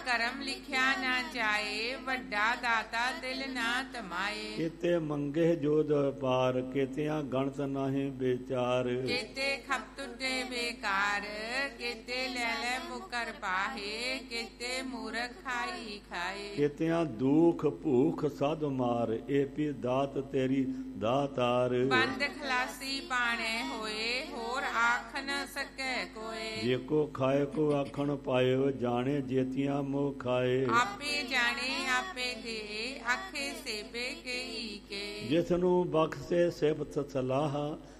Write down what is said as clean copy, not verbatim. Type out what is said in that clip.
ਕਰਮ ਲਿਖਿਆ ਨਾ ਜਾਏ, ਵੱਡਾ ਦਾਤਾ ਦਿਲ ਨਾ ਤਮਾਏ। ਕੀਤੇ ਮੰਗੇ ਜੋਦ ਪਾਰ, ਕੀਤਿਆਂ ਗਣਤ ਨਾਹੀਂ ਵਿਚਾਰ। ਕੀਤੇ ਖਪ ਟੁੱਟੇ ਬੇਕਾਰ, ਕੀਤੇ ਲੈ ਲੈ ਮੁਕਰ ਪਾਹੇ, ਕੀਤੇ ਮੂਰਖ ਖਾਈ ਖਾਏ। ਕੀਤਿਆਂ ਦੁਖ ਭੂਖ ਸਾਧ ਮਾਰ, ਏ ਪੀ ਦਾਤ ਤੇਰੀ ਦਾਤਾਰ। ਬੰਦ ਖਲਾਸੀ ਪਾਣੇ ਹੋਏ, ਹੋਰ ਆਖ ਨ ਸਕੈ ਕੋਏ। ਜੇ ਕੋ ਖਾਏ ਕੋ ਆਖਣ ਪਾਇਓ, ਜਾਣੇ ਜੇਤੀਆਂ ਮੋਹ ਖਾਏ। ਆਪੇ ਜਾਣੇ ਆਪੇ ਦੇ, ਆਖੇ ਸੇਬੇ ਕਈ ਕੇ। ਜਿਸ ਨੂੰ ਬਖਸ਼ੇ ਸਿਫਤ ਸਲਾਹ,